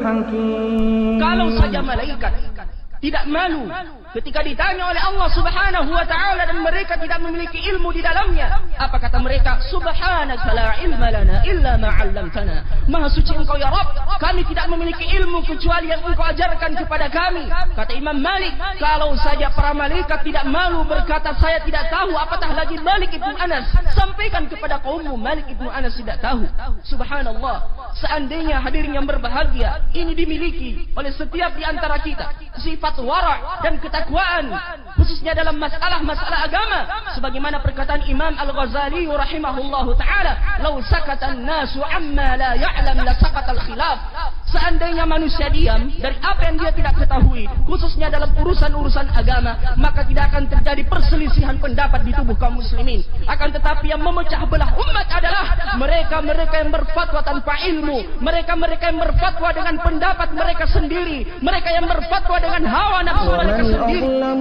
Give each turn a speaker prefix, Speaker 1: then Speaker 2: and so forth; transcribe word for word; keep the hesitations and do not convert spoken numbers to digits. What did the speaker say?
Speaker 1: حكيم.
Speaker 2: Kalau saja malaikat tidak malu ketika ditanya oleh Allah Subhanahu wa taala dan mereka tidak memiliki ilmu di dalamnya, apa kata mereka? Subhanaka la ilma lana illa ma 'allamtana. Maha suci Engkau ya Rabb, kami tidak memiliki ilmu kecuali yang Engkau ajarkan kepada kami. Kata Imam Malik, kalau saja para malaikat tidak malu berkata saya tidak tahu, apatah lagi Malik ibnu Anas. Sampaikan kepada kaummu Malik ibnu Anas tidak tahu. Subhanallah, seandainya hadirin yang berbahagia ini dimiliki oleh setiap di antara kita, sifat wara' dan ketakwaan khususnya dalam masalah-masalah agama, sebagaimana perkataan Imam Al-Ghazali rahimahullahu taala, "Lau sakata an-nasu amma la ya'lam la sakata al-khilaf." Seandainya manusia diam dari apa yang dia tidak ketahui khususnya dalam urusan-urusan agama, maka tidak akan terjadi perselisihan pendapat di tubuh kaum muslimin. Akan tetapi yang memecah belah umat adalah mereka-mereka yang berfatwa tanpa ilmu, mereka-mereka yang berfatwa dengan pendapat mereka sendiri, mereka yang berfatwa dengan hawa nafsu mereka sendiri.